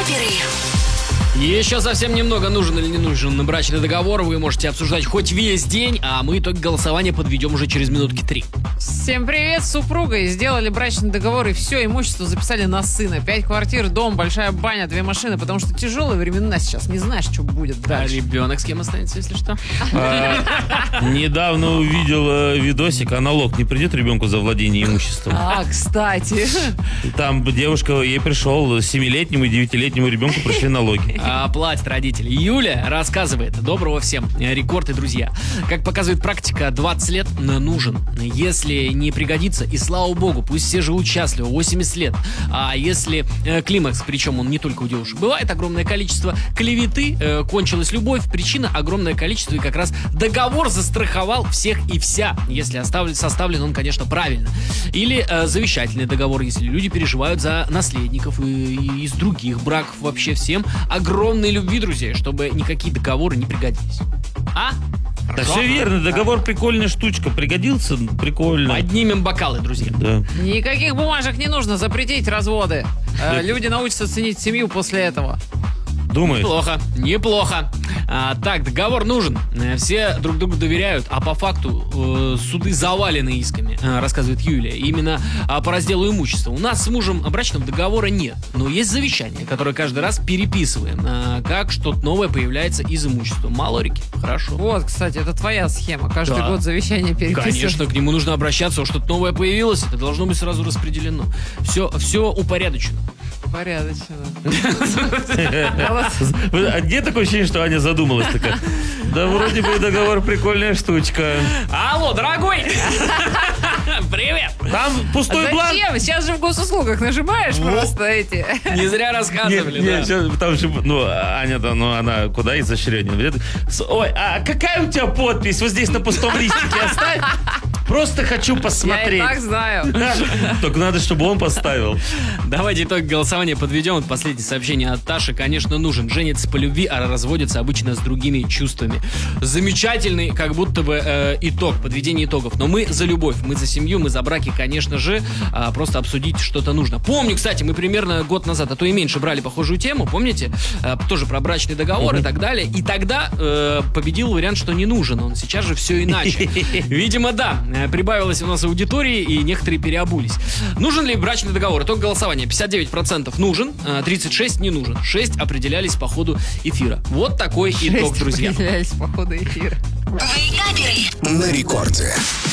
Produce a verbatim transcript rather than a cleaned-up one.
Еще совсем немного, нужен или не нужен брачный договор, вы можете обсуждать хоть весь день, а мы итоги голосования подведем уже через минутки три. Всем привет, с супругой. Сделали брачный договор и все имущество записали на сына. Пять квартир, дом, большая баня, две машины, потому что тяжелые времена сейчас. Не знаешь, что будет А дальше. ребенок с кем останется, если что? Недавно увидел видосик, а налог не придет ребенку за владение имуществом? А, кстати. Там девушка, ей пришел семилетнему и девятилетнему ребенку пришли налоги. А, платят родители. Юля рассказывает. Доброго всем. Рекорд и друзья. Как показывает практика, двадцать лет нужен. Если не пригодится, и слава богу, пусть все живут счастливо, восемьдесят лет. А если э, климакс, причем он не только у девушек, бывает огромное количество клеветы, э, кончилась любовь, причина огромное количество, и как раз договор застраховал всех и вся, если оставлен, составлен он, конечно, правильно. Или э, завещательный договор, если люди переживают за наследников и, и из других браков, вообще всем огромной любви, друзья, чтобы никакие договоры не пригодились. А? Да все верно, договор прикольная штучка, пригодился, прикольно. Поднимем бокалы, друзья. Да. Никаких бумажек не нужно, запретить разводы. Э, Люди научатся ценить семью после этого. Думаешь? Неплохо, неплохо. А, так, договор нужен. Э, Все друг другу доверяют, а по факту э, суды завалены исками, э, рассказывает Юлия. Именно а, по разделу имущества. У нас с мужем брачного договора нет, но есть завещание, которое каждый раз переписываем, э, как что-то новое появляется из имущества. Мало реки? Хорошо. Вот, кстати, это твоя схема. Каждый Да. год завещание переписывать. Конечно, к нему нужно обращаться, что-то новое появилось, это должно быть сразу распределено. Все, все упорядочено. Порядочно. А где такое ощущение, что Аня задумалась такая? Да вроде бы договор прикольная штучка. Алло, дорогой! Привет! Там пустой бланк. Зачем? Сейчас же в госуслугах нажимаешь просто эти. Не зря Нет, рассказывали, нет, да. сейчас, потому что, ну, Аня-то, ну, она куда изощреннее. Ой, а какая у тебя подпись? Вот здесь на пустом листике оставь. Просто хочу Я и посмотреть. так знаю. Только надо, чтобы он поставил. Давайте итог голосования подведем. Вот последнее сообщение от Таши. Конечно, нужен. Женится по любви, а разводится обычно с другими чувствами. Замечательный, как будто бы, э, итог, подведение итогов. Но мы за любовь, мы за семью, мы за браки, конечно же. А, просто обсудить что-то нужно. Помню, кстати, мы примерно год назад, а то и меньше, брали похожую тему, помните? А, тоже про брачный договор и так далее. И тогда э, победил вариант, что не нужен он. Сейчас же все иначе. Видимо, да. Прибавилось у нас аудитории, и некоторые переобулись. Нужен ли брачный договор? Итог голосования. пятьдесят девять процентов нужен, тридцать шесть процентов не нужен. шесть определялись по ходу эфира. Вот такой итог, друзья. Определялись по ходу эфира. На рекорде.